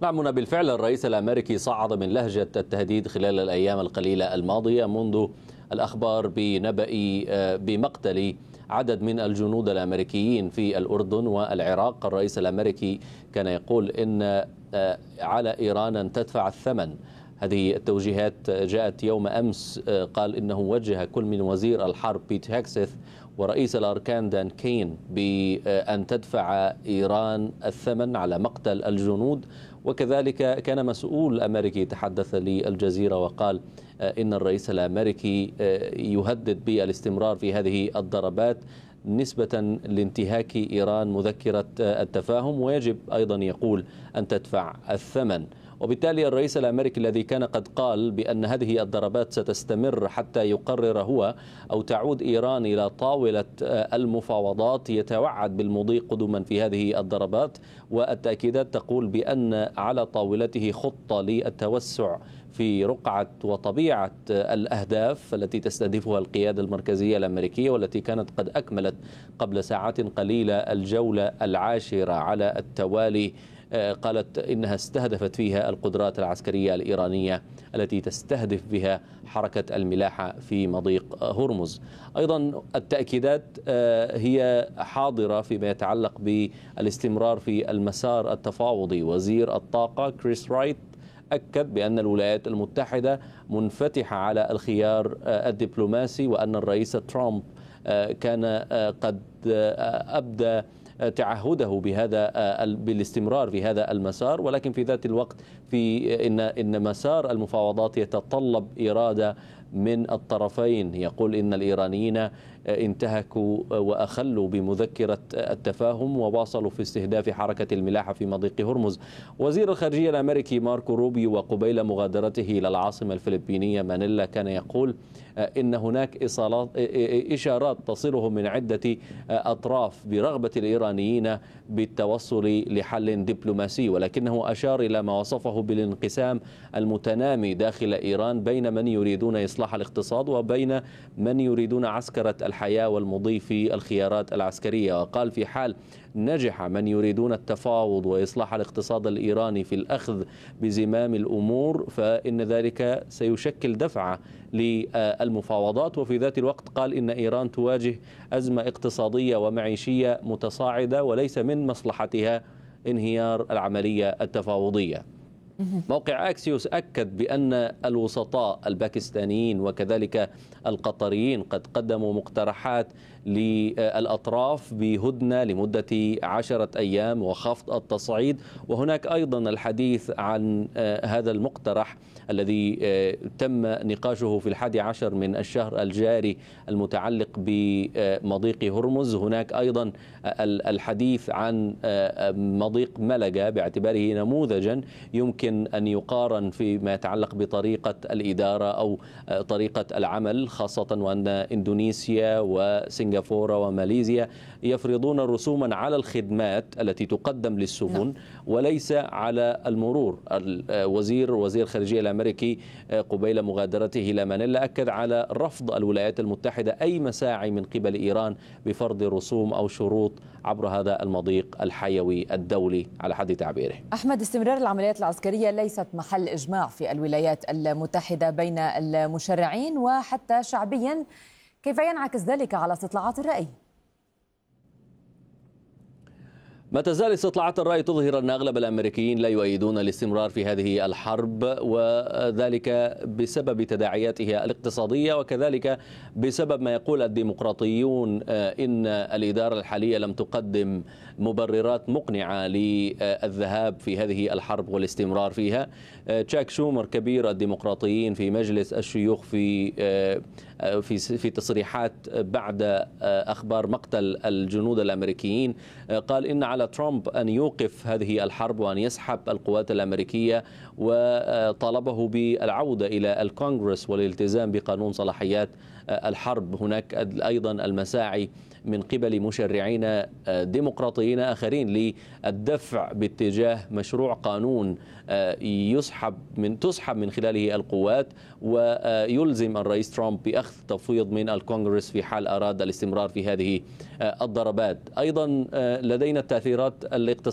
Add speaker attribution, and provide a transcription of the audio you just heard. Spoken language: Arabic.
Speaker 1: نعم، هنا بالفعل الرئيس الأمريكي صعد من لهجة التهديد خلال الأيام القليلة الماضية منذ الأخبار بمقتل عدد من الجنود الأمريكيين في الأردن والعراق. الرئيس الأمريكي كان يقول إن على إيران أن تدفع الثمن. هذه التوجيهات جاءت يوم أمس. قال إنه وجه كل من وزير الحرب بيت هيكسث ورئيس الأركان دان كين بأن تدفع إيران الثمن على مقتل الجنود. وكذلك كان مسؤول أمريكي تحدث للجزيرة وقال إن الرئيس الأمريكي يهدد بالاستمرار في هذه الضربات نسبة لانتهاك إيران مذكرة التفاهم، ويجب أيضا يقول أن تدفع الثمن. وبالتالي الرئيس الأمريكي الذي كان قد قال بأن هذه الضربات ستستمر حتى يقرر هو أو تعود إيران إلى طاولة المفاوضات يتوعد بالمضي قدما في هذه الضربات، والتأكيدات تقول بأن على طاولته خطة للتوسع في رقعة وطبيعة الأهداف التي تستهدفها القيادة المركزية الأمريكية، والتي كانت قد أكملت قبل ساعات قليلة الجولة العاشرة على التوالي. قالت إنها استهدفت فيها القدرات العسكرية الإيرانية التي تستهدف بها حركة الملاحة في مضيق هرمز. أيضا التأكيدات هي حاضرة فيما يتعلق بالاستمرار في المسار التفاوضي. وزير الطاقة كريس رايت أكد بأن الولايات المتحدة منفتحة على الخيار الدبلوماسي، وأن الرئيس ترامب كان قد أبدى تعهده بالاستمرار في هذا المسار، ولكن في ذات الوقت إن مسار المفاوضات يتطلب إرادة من الطرفين. يقول إن الإيرانيين انتهكوا وأخلوا بمذكرة التفاهم وواصلوا في استهداف حركة الملاحة في مضيق هرمز. وزير الخارجية الأمريكي ماركو روبيو وقبيل مغادرته إلى العاصمة الفلبينية مانيلا كان يقول إن هناك إشارات تصله من عدة أطراف برغبة الإيرانيين بالتوصل لحل دبلوماسي، ولكنه أشار إلى ما وصفه بالانقسام المتنامي داخل إيران بين من يريدون إصلاح الاقتصاد وبين من يريدون عسكرة الحياة والمضي في الخيارات العسكرية. وقال في حال نجح من يريدون التفاوض وإصلاح الاقتصاد الإيراني في الأخذ بزمام الأمور فإن ذلك سيشكل دفعة للمفاوضات. وفي ذات الوقت قال إن إيران تواجه أزمة اقتصادية ومعيشية متصاعدة وليس من مصلحتها انهيار العملية التفاوضية. موقع أكسيوس أكد بأن الوسطاء الباكستانيين وكذلك القطريين قد قدموا مقترحات للأطراف بهدنة لمدة 10 أيام وخفض التصعيد. وهناك أيضا الحديث عن هذا المقترح الذي تم نقاشه في 11 من الشهر الجاري المتعلق بمضيق هرمز. هناك أيضا الحديث عن مضيق ملقا باعتباره نموذجا يمكن أن يقارن فيما يتعلق بطريقة الإدارة أو طريقة العمل، خاصة وأن إندونيسيا وسنغافورة وماليزيا يفرضون رسوما على الخدمات التي تقدم للسفن وليس على المرور. وزير الخارجية الأمريكي قبيل مغادرته إلى مانيلا أكد على رفض الولايات المتحدة أي مساعي من قبل إيران بفرض رسوم أو شروط عبر هذا المضيق الحيوي الدولي على حد تعبيره.
Speaker 2: أحمد، استمرار العمليات العسكرية ليست محل إجماع في الولايات المتحدة بين المشرعين وحتى شعبيا، كيف ينعكس ذلك على استطلاعات الرأي؟
Speaker 1: ما تزال استطلاعات الرأي تظهر أن أغلب الأمريكيين لا يؤيدون الاستمرار في هذه الحرب، وذلك بسبب تداعياتها الاقتصادية وكذلك بسبب ما يقول الديمقراطيون إن الإدارة الحالية لم تقدم مبررات مقنعة للذهاب في هذه الحرب والاستمرار فيها. تشاك شومر كبير الديمقراطيين في مجلس الشيوخ في تصريحات بعد أخبار مقتل الجنود الأمريكيين قال إن على ترامب أن يوقف هذه الحرب وأن يسحب القوات الأمريكية، وطالبه بالعودة إلى الكونغرس والالتزام بقانون صلاحيات الحرب. هناك أيضا المساعي من قبل مشرعين ديمقراطيين آخرين للدفع باتجاه مشروع قانون تسحب من خلاله القوات ويلزم الرئيس ترامب بأخذ تفويض من الكونغرس في حال أراد الاستمرار في هذه الضربات. أيضا لدينا التأثيرات الاقتصادية